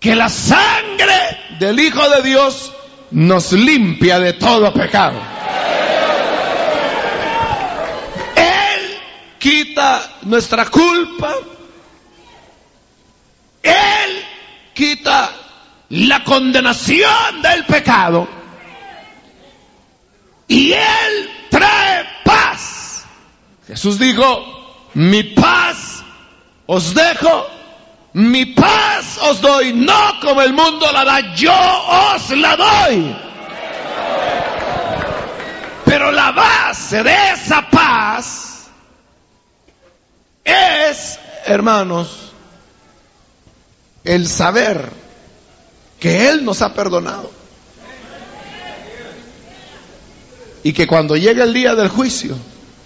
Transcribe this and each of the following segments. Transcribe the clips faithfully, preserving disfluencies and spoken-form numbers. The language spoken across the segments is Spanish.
que la sangre del Hijo de Dios nos limpia de todo pecado. Él quita nuestra culpa. Él quita la condenación del pecado. Y Él trae paz. Jesús dijo: mi paz os dejo, mi paz os doy, no como el mundo la da, yo os la doy. Pero la base de esa paz es, hermanos, el saber que Él nos ha perdonado. Y que cuando llegue el día del juicio,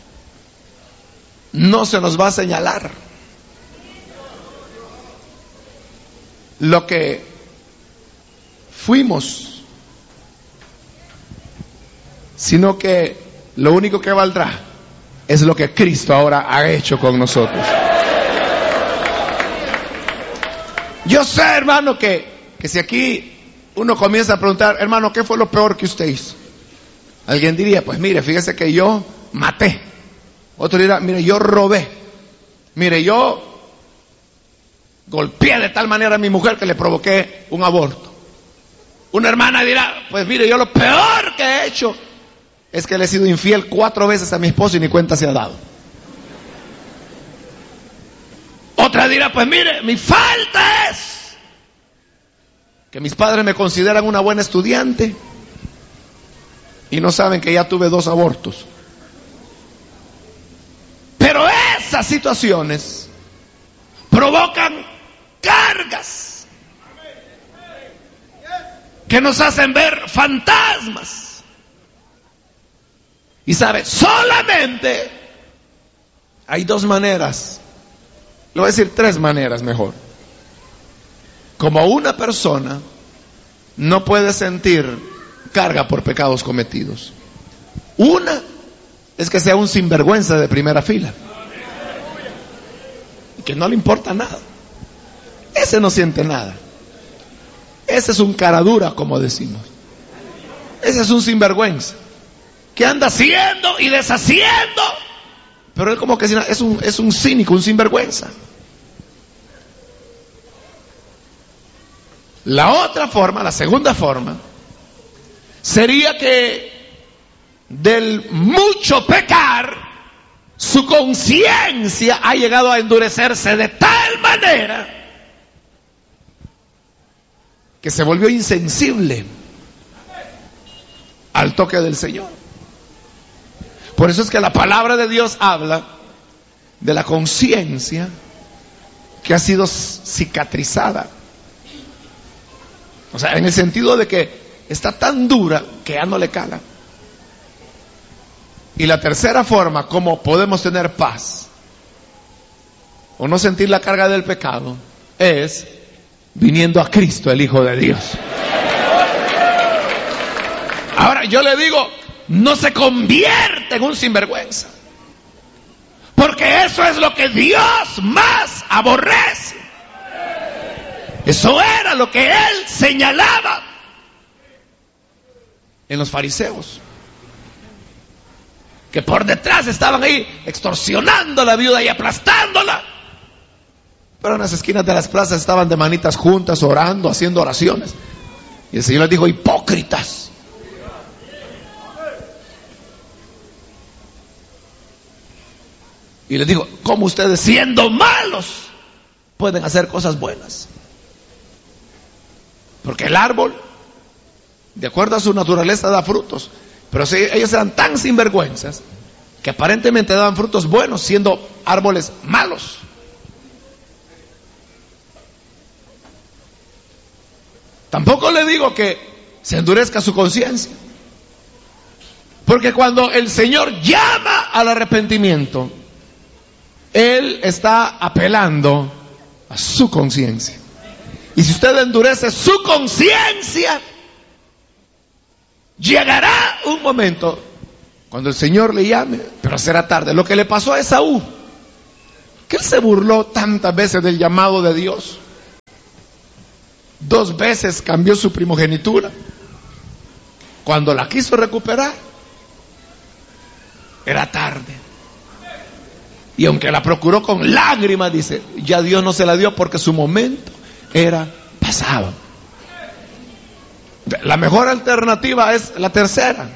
no se nos va a señalar lo que fuimos, sino que lo único que valdrá es lo que Cristo ahora ha hecho con nosotros. Yo sé, hermano, que, que si aquí uno comienza a preguntar: hermano, ¿qué fue lo peor que usted hizo? Alguien diría: pues mire, fíjese que yo maté. Otro dirá: mire, yo robé. Mire, yo golpeé de tal manera a mi mujer que le provoqué un aborto. Una hermana dirá: pues mire, yo lo peor que he hecho es que le he sido infiel cuatro veces a mi esposo y ni cuenta se ha dado. Otra dirá: pues mire, mi falta es que mis padres me consideran una buena estudiante y no saben que ya tuve dos abortos. Pero esas situaciones provocan cargas que nos hacen ver fantasmas. Y sabe, solamente hay dos maneras, le voy a decir tres maneras mejor, como una persona no puede sentir carga por pecados cometidos. Una es que sea un sinvergüenza de primera fila, que no le importa nada. Ese no siente nada. Ese es un cara dura, como decimos. Ese es un sinvergüenza que anda haciendo y deshaciendo, pero él como que es un, es un cínico, un sinvergüenza. La otra forma, la segunda forma, sería que del mucho pecar, su conciencia ha llegado a endurecerse de tal manera que se volvió insensible al toque del Señor. Por eso es que la palabra de Dios habla de la conciencia que ha sido cicatrizada. O sea, en el sentido de que está tan dura que ya no le cala. Y la tercera forma como podemos tener paz o no sentir la carga del pecado es viniendo a Cristo, el Hijo de Dios. Ahora yo le digo, no se convierte en un sinvergüenza, porque eso es lo que Dios más aborrece. Eso era lo que Él señalaba en los fariseos, que por detrás estaban ahí extorsionando a la viuda y aplastándola, pero en las esquinas de las plazas estaban de manitas juntas, orando, haciendo oraciones. Y el Señor les dijo: hipócritas. Y les dijo: ¿cómo ustedes, siendo malos, pueden hacer cosas buenas? Porque el árbol, de acuerdo a su naturaleza, da frutos. Pero si ellos eran tan sinvergüenzas que aparentemente daban frutos buenos siendo árboles malos. Tampoco le digo que se endurezca su conciencia, porque cuando el Señor llama al arrepentimiento, Él está apelando a su conciencia. Y si usted endurece su conciencia, llegará un momento cuando el Señor le llame, pero será tarde. Lo que le pasó a Esaú, que él se burló tantas veces del llamado de Dios. Dos veces cambió su primogenitura. Cuando la quiso recuperar, era tarde. Y aunque la procuró con lágrimas, dice, ya Dios no se la dio porque su momento era pasado. La mejor alternativa es la tercera.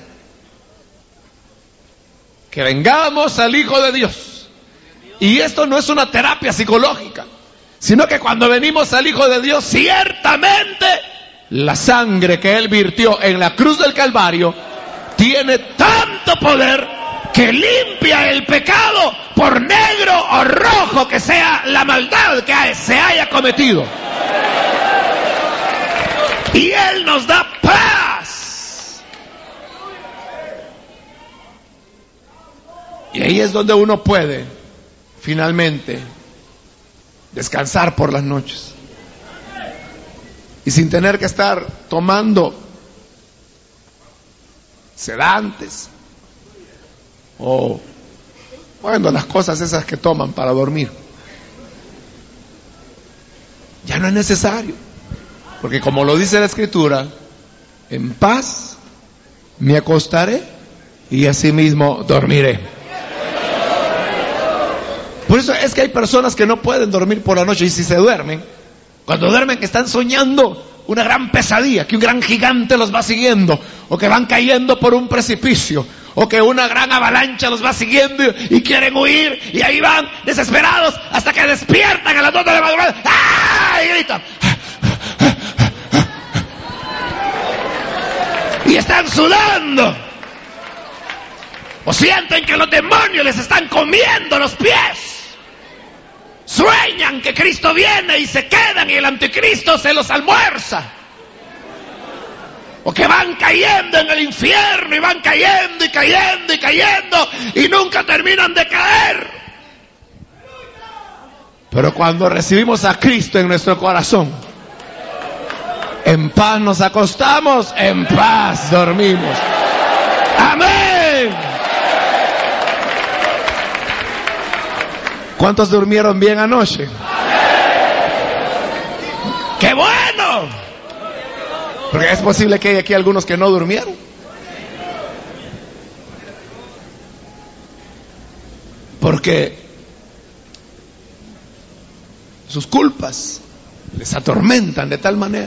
Que vengamos al Hijo de Dios. Y esto no es una terapia psicológica, sino que cuando venimos al Hijo de Dios, ciertamente la sangre que Él virtió en la cruz del Calvario tiene tanto poder que limpia el pecado, por negro o rojo que sea la maldad que se haya cometido. Y Él nos da paz. Y ahí es donde uno puede finalmente descansar por las noches. Y sin tener que estar tomando sedantes o, bueno, las cosas esas que toman para dormir. Ya no es necesario. Porque como lo dice la Escritura, en paz me acostaré y asimismo dormiré. Por eso es que hay personas que no pueden dormir por la noche, y si se duermen, cuando duermen que están soñando una gran pesadilla, que un gran gigante los va siguiendo, o que van cayendo por un precipicio, o que una gran avalancha los va siguiendo y, y quieren huir, y ahí van desesperados hasta que despiertan a las dos de la madrugada, ¡ah! Y gritan. Y están sudando. O sienten que los demonios les están comiendo los pies. Sueñan que Cristo viene y se quedan y el anticristo se los almuerza. O que van cayendo en el infierno y van cayendo y cayendo y cayendo y nunca terminan de caer. Pero cuando recibimos a Cristo en nuestro corazón, en paz nos acostamos, en paz dormimos. Amén. ¿Cuántos durmieron bien anoche? ¡Qué bueno! Porque es posible que hay aquí algunos que no durmieron. Porque sus culpas les atormentan de tal manera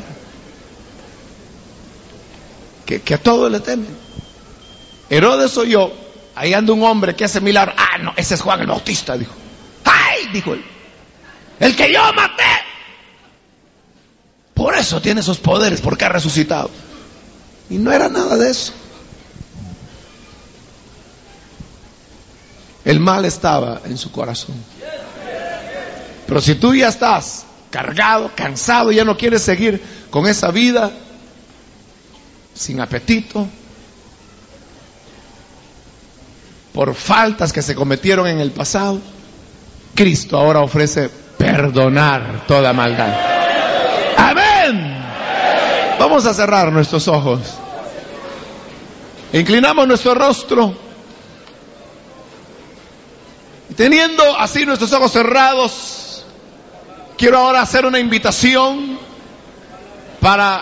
que, que a todos le temen. Herodes oyó, ahí anda un hombre que hace milagros. Ah, no, ese es Juan el Bautista, dijo. ¡Ay! Dijo él. El que yo maté. Por eso tiene esos poderes, porque ha resucitado. Y no era nada de eso. El mal estaba en su corazón. Pero si tú ya estás cargado, cansado, ya no quieres seguir con esa vida sin apetito, por faltas que se cometieron en el pasado, Cristo ahora ofrece perdonar toda maldad. ¡Amén! Vamos a cerrar nuestros ojos. Inclinamos nuestro rostro. Y teniendo así nuestros ojos cerrados, quiero ahora hacer una invitación para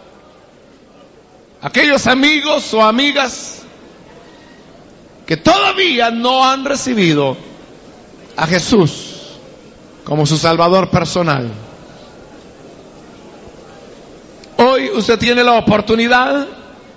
aquellos amigos o amigas que todavía no han recibido a Jesús como su Salvador personal. Hoy usted tiene la oportunidad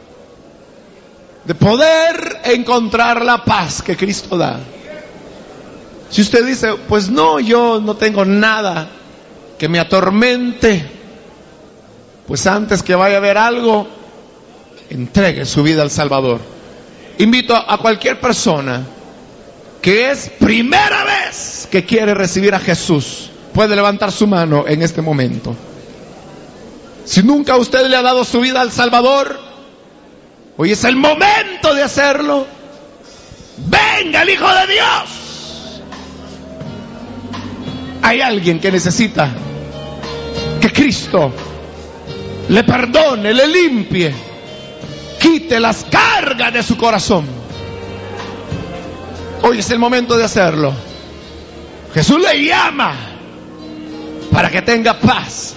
de poder encontrar la paz que Cristo da. Si usted dice, pues no, yo no tengo nada que me atormente, pues antes que vaya a ver algo, entregue su vida al Salvador. Invito a cualquier persona que es primera vez que quiere recibir a Jesús, puede levantar su mano en este momento. Si nunca usted le ha dado su vida al Salvador, hoy es el momento de hacerlo. Venga el Hijo de Dios. Hay alguien que necesita que Cristo le perdone, le limpie, quite las cargas de su corazón. Hoy es el momento de hacerlo. Jesús le llama para que tenga paz.